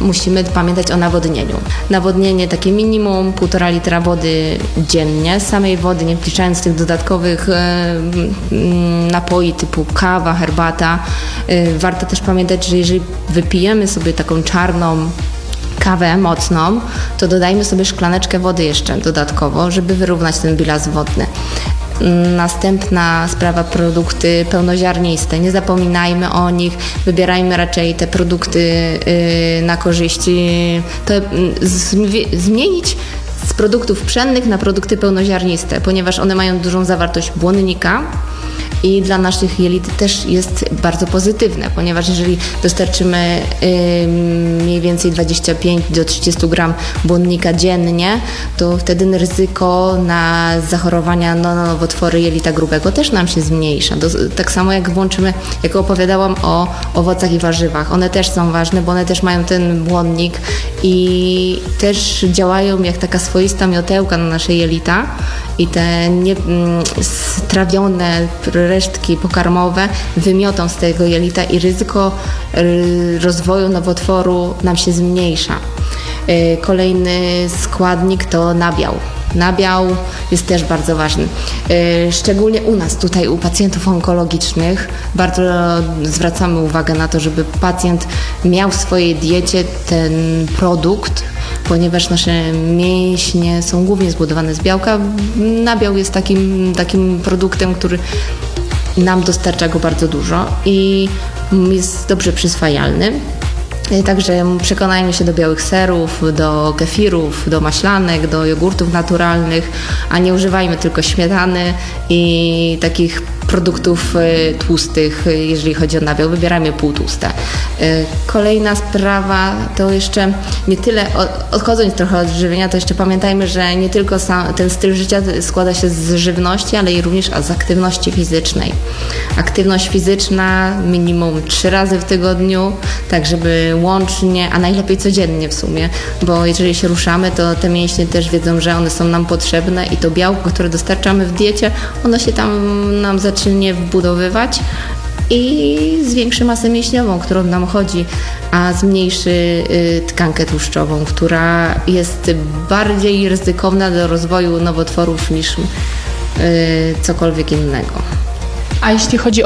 musimy pamiętać o nawodnieniu. Nawodnienie takie minimum 1,5 litra wody dziennie. Z samej wody, nie wliczając tych dodatkowych napoi typu kawa, herbata. Warto też pamiętać, że jeżeli wypijemy sobie taką czarną kawę mocną, to dodajmy sobie szklaneczkę wody jeszcze dodatkowo, żeby wyrównać ten bilans wodny. Następna sprawa, produkty pełnoziarniste. Nie zapominajmy o nich, wybierajmy raczej te produkty na korzyść, to zmienić z produktów pszennych na produkty pełnoziarniste, ponieważ one mają dużą zawartość błonnika i dla naszych jelit też jest bardzo pozytywne, ponieważ jeżeli dostarczymy mniej więcej 25 do 30 gram błonnika dziennie, to wtedy ryzyko na zachorowania na nowotwory jelita grubego też nam się zmniejsza. Tak samo jak włączymy, jak opowiadałam o owocach i warzywach, one też są ważne, bo one też mają ten błonnik i też działają jak taka swoista miotełka na nasze jelita i te strawione resztki pokarmowe wymiotą z tego jelita i ryzyko rozwoju nowotworu nam się zmniejsza. Kolejny składnik to nabiał. Nabiał jest też bardzo ważny. Szczególnie u nas, tutaj u pacjentów onkologicznych, bardzo zwracamy uwagę na to, żeby pacjent miał w swojej diecie ten produkt, ponieważ nasze mięśnie są głównie zbudowane z białka. Nabiał jest takim produktem, który nam dostarcza go bardzo dużo i jest dobrze przyswajalny. Także przekonajmy się do białych serów, do kefirów, do maślanek, do jogurtów naturalnych, a nie używajmy tylko śmietany i takich produktów tłustych, jeżeli chodzi o nabiał. Wybierajmy półtłuste. Kolejna sprawa to jeszcze nie tyle, odchodząc trochę od żywienia, to jeszcze pamiętajmy, że nie tylko ten styl życia składa się z żywności, ale i również z aktywności fizycznej. Aktywność fizyczna minimum 3 razy w tygodniu, tak żeby łącznie, a najlepiej codziennie w sumie, bo jeżeli się ruszamy, to te mięśnie też wiedzą, że one są nam potrzebne i to białko, które dostarczamy w diecie, ono się tam nam zacznie wbudowywać i zwiększy masę mięśniową, którą nam chodzi, a zmniejszy tkankę tłuszczową, która jest bardziej ryzykowna do rozwoju nowotworów niż cokolwiek innego. A jeśli chodzi o